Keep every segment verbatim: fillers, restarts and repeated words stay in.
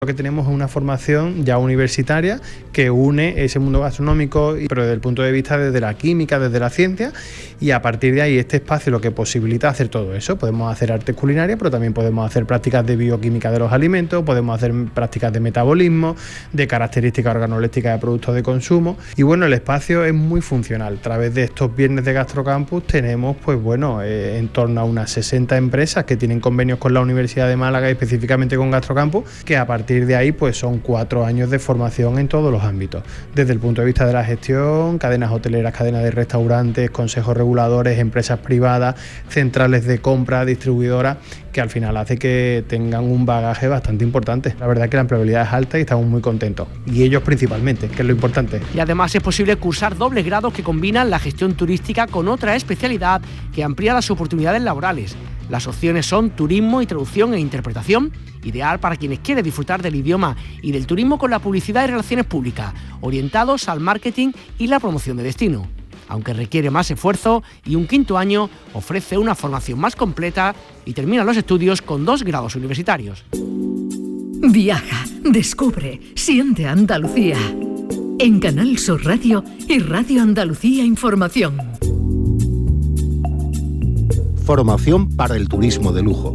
Lo que tenemos es una formación ya universitaria que une ese mundo gastronómico, pero desde el punto de vista desde la química, desde la ciencia, y a partir de ahí este espacio lo que posibilita hacer todo eso. Podemos hacer artes culinarias, pero también podemos hacer prácticas de bioquímica de los alimentos, podemos hacer prácticas de metabolismo, de características organolépticas de productos de consumo, y bueno, el espacio es muy funcional. A través de estos viernes de Gastrocampus tenemos pues bueno, eh, en torno a unas sesenta empresas que tienen convenios con la Universidad de Málaga, específicamente con Gastrocampus, que a partir de ahí pues son cuatro años de formación en todos los ámbitos, desde el punto de vista de la gestión, cadenas hoteleras, cadenas de restaurantes, consejos reguladores, empresas privadas, centrales de compra, distribuidoras, que al final hace que tengan un bagaje bastante importante. La verdad es que la empleabilidad es alta y estamos muy contentos, y ellos principalmente, que es lo importante. Y además es posible cursar dobles grados que combinan la gestión turística con otra especialidad que amplía las oportunidades laborales. Las opciones son turismo y traducción e interpretación, ideal para quienes quieren disfrutar del idioma y del turismo con la publicidad y relaciones públicas, orientados al marketing y la promoción de destino. Aunque requiere más esfuerzo, y un quinto año ofrece una formación más completa y termina los estudios con dos grados universitarios. Viaja, descubre, siente Andalucía. En Canal Sur Radio y Radio Andalucía Información. Formación para el turismo de lujo.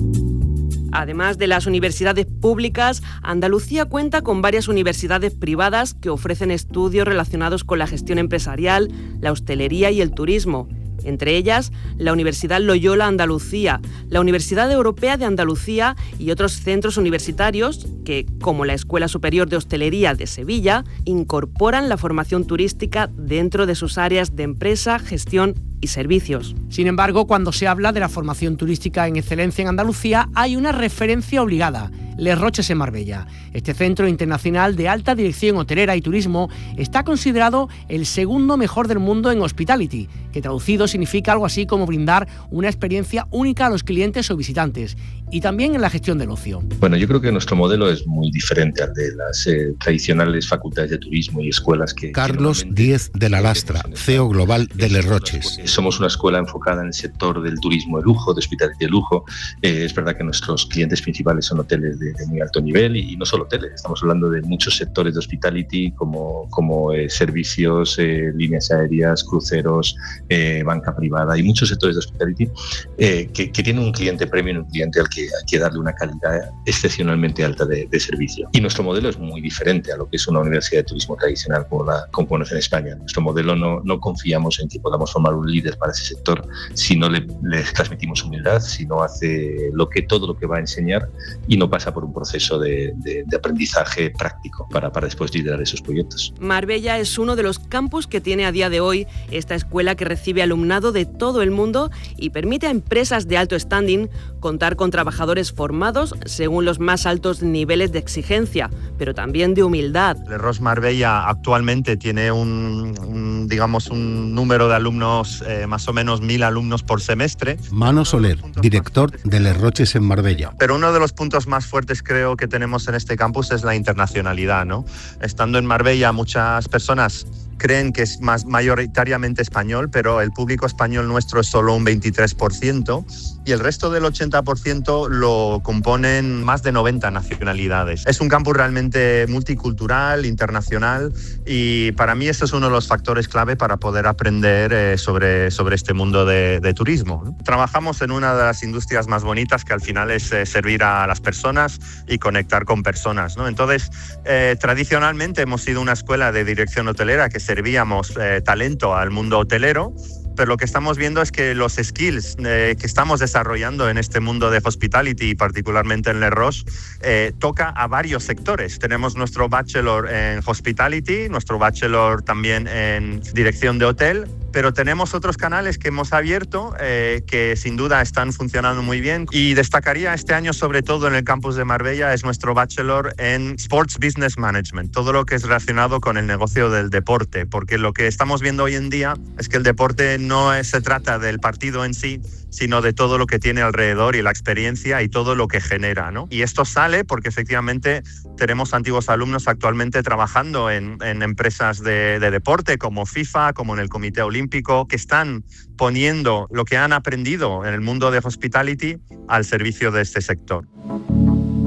Además de las universidades públicas, Andalucía cuenta con varias universidades privadas que ofrecen estudios relacionados con la gestión empresarial, la hostelería y el turismo. Entre ellas, la Universidad Loyola Andalucía, la Universidad Europea de Andalucía y otros centros universitarios que, como la Escuela Superior de Hostelería de Sevilla, incorporan la formación turística dentro de sus áreas de empresa, gestión y servicios. Sin embargo, cuando se habla de la formación turística en excelencia en Andalucía, hay una referencia obligada: Les Roches en Marbella. Este centro internacional de alta dirección hotelera y turismo está considerado el segundo mejor del mundo en hospitality, que traducido significa algo así como brindar una experiencia única a los clientes o visitantes, y también en la gestión del ocio. Bueno, yo creo que nuestro modelo es muy diferente al de las eh, tradicionales facultades de turismo y escuelas que... Carlos que Díez de la Lastra, C E O global de Les Roches. Somos una escuela enfocada en el sector del turismo de lujo, de hospitality de lujo. Eh, es verdad que nuestros clientes principales son hoteles de, de muy alto nivel, y, y no solo hoteles, estamos hablando de muchos sectores de hospitality como, como eh, servicios, eh, líneas aéreas, cruceros, eh, banca privada, y muchos sectores de hospitality eh, que, que tienen un cliente premium, un cliente al que hay que darle una calidad excepcionalmente alta de, de servicio. Y nuestro modelo es muy diferente a lo que es una universidad de turismo tradicional como la como conocen en España. Nuestro modelo no, no confiamos en que podamos formar un líder para ese sector si no le, le transmitimos humildad, si no hace lo que, todo lo que va a enseñar y no pasa por un proceso de, de, de aprendizaje práctico para, para después liderar esos proyectos. Marbella es uno de los campus que tiene a día de hoy esta escuela, que recibe alumnado de todo el mundo y permite a empresas de alto standing contar con trabajadores formados según los más altos niveles de exigencia, pero también de humildad. Les Roches Marbella actualmente tiene un, un, digamos, un número de alumnos, eh, más o menos mil alumnos por semestre. Mano Soler, director de Les Roches en Marbella. Pero uno de los puntos más fuertes creo que tenemos en este campus es la internacionalidad, ¿no? Estando en Marbella, muchas personas creen que es más mayoritariamente español, pero el público español nuestro es solo un veintitrés por ciento y el resto del ochenta por ciento lo componen más de noventa nacionalidades. Es un campus realmente multicultural, internacional, y para mí este es uno de los factores clave para poder aprender eh, sobre, sobre este mundo de, de turismo, ¿no? Trabajamos en una de las industrias más bonitas, que al final es eh, servir a las personas y conectar con personas, ¿no? Entonces, eh, tradicionalmente hemos sido una escuela de dirección hotelera que servíamos eh, talento al mundo hotelero, pero lo que estamos viendo es que los skills eh, que estamos desarrollando en este mundo de hospitality, y particularmente en Les Roches, eh, toca a varios sectores. Tenemos nuestro bachelor en hospitality, nuestro bachelor también en dirección de hotel, pero tenemos otros canales que hemos abierto eh, que sin duda están funcionando muy bien, y destacaría este año sobre todo en el campus de Marbella es nuestro bachelor en Sports Business Management, todo lo que es relacionado con el negocio del deporte, porque lo que estamos viendo hoy en día es que el deporte no es, se trata del partido en sí, sino de todo lo que tiene alrededor y la experiencia y todo lo que genera, ¿no? Y esto sale porque efectivamente tenemos antiguos alumnos actualmente trabajando en, en empresas de, de deporte como FIFA, como en el Comité Olímpico, que están poniendo lo que han aprendido en el mundo de hospitality al servicio de este sector.